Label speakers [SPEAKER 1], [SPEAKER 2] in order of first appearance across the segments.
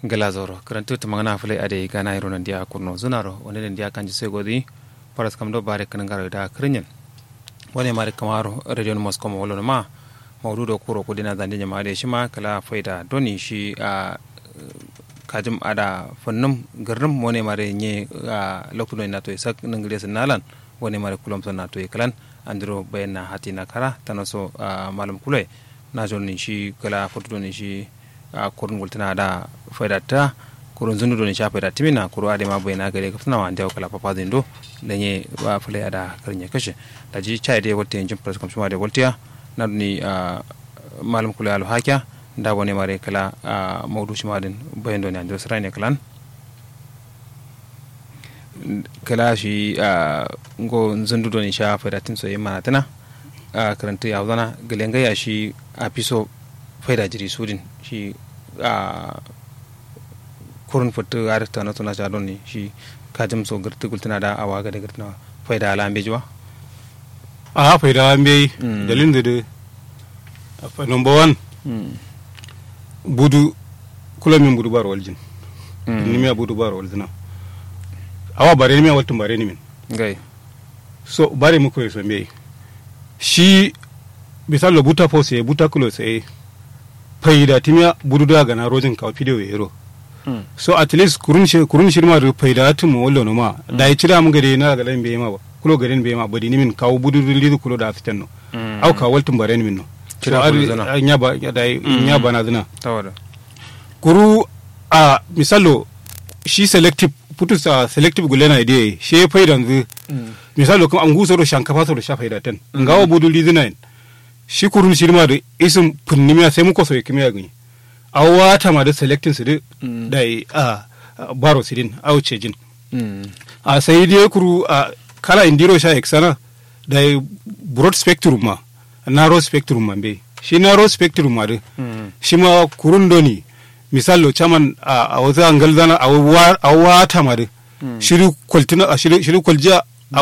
[SPEAKER 1] gala zoro karantu ta magana fule ade gana iro nan dia kurno zunaro woni nan dia kanji sai godi paras kam do bare kan garo da krinyen woni mare kamaro radio moscow mo wolo ma mawdudo kuro ko dina zande nyama de shima kala faida doni shi a kajim ada fannum garnum woni mare nye lokuno na to sak nangre sanalan woni mare kulom sona to kalan andro bayna hatina kara tanoso malum kulay na jonni shi kala foto ni shi kurun gultana da faidata kurun zundu don shafa da timina kuru ade ma bayna gare ka tana wanda kala papa zindo danye ba fule ada karnya kashe da ji chai de wolte injin press kam shuma de woltiya na ni malum kula al hakya da woni mare kala mawdu shuma den bayndo ne ando srane kalan kala shi ngo zundu don shafa da tin so yema tana karanta ya zana galenga ya shi a fiso faida jiri sudin shi kurun fatu arta na tuna jadon ne shi kajim so gartu gultana da awa ga da gartana faida ala ambe jiwa
[SPEAKER 2] faida ambe dalin da number 1 budu kula min budu baro waljin ni me budu baro waljina awa bare ni me waltum bare ni min
[SPEAKER 1] gai
[SPEAKER 2] so bare mu ko so mbe shi bisalo buta fose buta kulo sai faida timya budu daga na rojin ka video yero so at least kurun shirma da faida tun mu wallo ma da yi cira mun gare na ga lambe ma ba kulo garin be ma bodi ni min kawo budu lidu kulo da fitan no au ka waltun bare ni min no cira nya ba da nya bana zina
[SPEAKER 1] tawada
[SPEAKER 2] kuru a misalo shi selective putu sa selective gulena ide she faidan zu misalo kuma an gusoro shankafa so da sha faida tan ngawo budu lidu nine shi kurun shirma da isin funnimiya sai muka soye kimiya gani awata ma da selecting su da baro sidin auce jin a sai dai kuru a kala indiro sha eksana da broad spectrum ma narrow spectrum ma be shi narrow spectrum ma da shi ma kurun doni misalo chaman a wata angal zana awata ma da shiru kwaltina shiru kwalja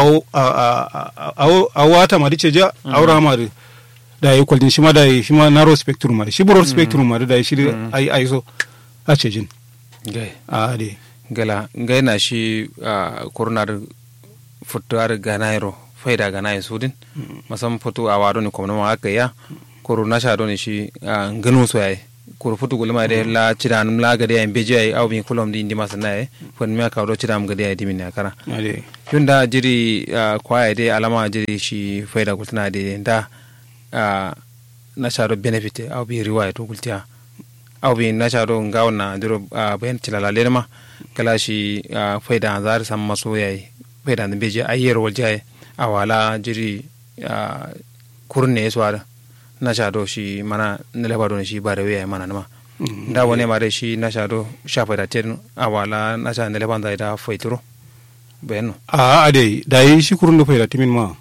[SPEAKER 2] awata ma da ce ja aura ma da yi kwaldin shi ma da yi shi ma narrow spectrum ma shi broad spectrum ma da yi shi ai so a ce jin
[SPEAKER 1] gai
[SPEAKER 2] de
[SPEAKER 1] gala ngai na shi kurnar futuwar ganairo faida ganai sudin masam futu a wado ne kuma ma aka ya kuru na sha don shi nganu so yayi kuru futu gulma da la cidanum la ga da yan beje ai au bin kulom din di masana ai fon me ka do cidam ga da ai dimin akara yunda jiri kwaya dai alama jiri shi faida gultana da na sharo benefit au bi riwaya to gultiya au bi na sharo ngawna diro bayan tilala lerma kala shi faida zar sam maso yayi faida da beje ayer waljaye awala jiri kurne swara na shado shi mana na labado shi bare yayi mana nama da wone mare shi na shado shafa da ten awala na sha na labanda da faituro bayano
[SPEAKER 2] ade da yi shi kurun da faida timin ma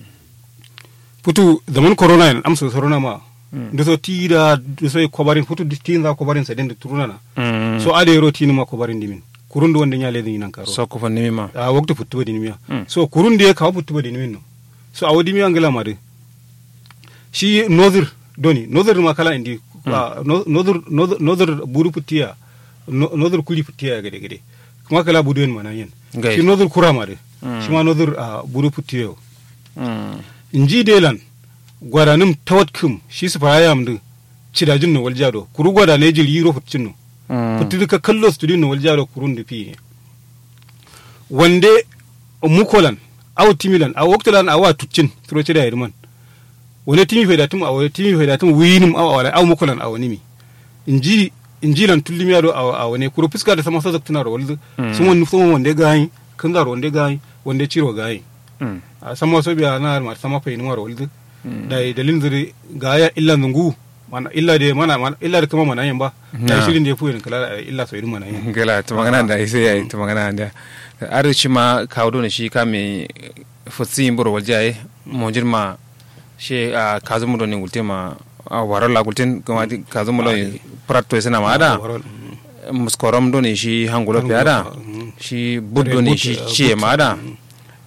[SPEAKER 2] putu zaman corona en amso corona ma do tida do kobarin putu tinza kobarin sa den turuna na so ade ro tinu ma kobarin dimin kurundu wonde nyale den nan karo
[SPEAKER 1] so ko fanni mi ma
[SPEAKER 2] waktu putu bodi nimiya so kurunde ka putu bodi nimin no so awodi mi angala ma de shi nozir ma kala indi nozir buru putiya nozir kuli putiya gade kuma kala budu en mana yen shi nozir kurama de shi ma nozir buru putiyo inji delan gwadanin tawatkum shi su fara yam din cidajin no waljado kuru gwada ne jiri yiro futcin no futu ka kallo studin no waljado kurun da fi wande mukolan aw timilan aw waktalan awa tuccin tro cida yirman wone timi fedatum winim aw mukolan aw nimi inji lan tullimi ado aw ne kuru fuska da sama sa zaktuna ro waldu sumon wande gayi kan zaro wande gayi wande ciro gayi sama so biya na ma sama fa inwar waldu da dalilin zuri gaya illa nungu mana illa da kuma mana yin ba da shirin da ya fuyin kala illa so irin mana yin
[SPEAKER 1] gala to magana da sai yayi to magana da arci ma kawo ne shi ka me futsi buru waljaye mo jirma she kazumu don ne ultima warala gultin kuma kazumu don pratto sana ma da muskoram don shi hangulo fiada shi buddo ne shi ce ma da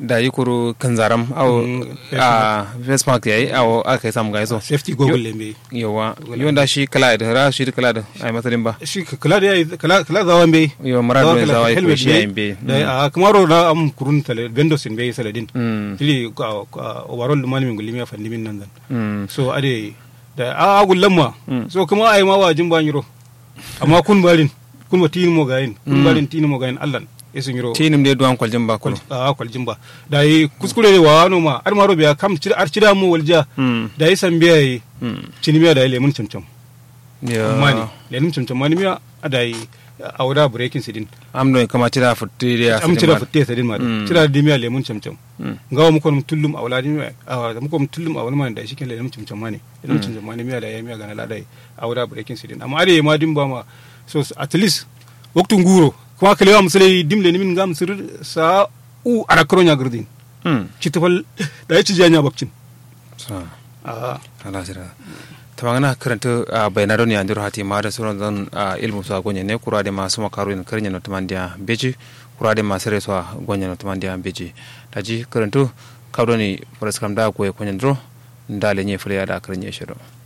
[SPEAKER 1] da yi kuru kanzaram au a face mask yayi au aka yi samu gaiso
[SPEAKER 2] safety goggle lembe
[SPEAKER 1] yawa yonda shi kala da ra shi kala da ai masarin ba
[SPEAKER 2] shi kala da yayi kala zawan be
[SPEAKER 1] yo marado ne zawai ko shi yayin be
[SPEAKER 2] da a kamaro da am kurun tale vendos in be saladin tili overall mani min gulimi fa limin nan dan so ade da a gullamma so kuma ai ma wajin ba nyiro amma kun barin kun ma tin mo gayin kun barin tin mo gayin Allah yesu nyiro
[SPEAKER 1] tinim de duwan kwaljin ba ko
[SPEAKER 2] kwaljin ba da yi kuskure wa no ma ar maro biya kam cida mu walja da yi sambiya yi cinimiya da yi lemun camcam mani lemun camcam mani miya da yi awda breaking sidin
[SPEAKER 1] amno kama cida futti ya
[SPEAKER 2] am cida futti sidin ma cida dimiya lemun camcam ngawa mu kon tullum awladi miya mu kon tullum awal man da shi ken lemun camcam mani lemun camcam mani miya da yi miya gana la dai awda breaking sidin amma are ma dimba ma so at least waktu nguro kuma kalewa musulai dimle ni min ga musir sa u arakro nya gurdin citafal da ya ci janya bakcin
[SPEAKER 1] ala sira tamangana karanta bayanaro ni andir hati ma da sauran zan ilmu sa gonye ne kura da masu makaru in karnya no tamandiya beji kura da masu reswa gonye no tamandiya beji daji karanto kawdo ni faraskam da ko e konyen dro ndale nye fule ya da karnya shiro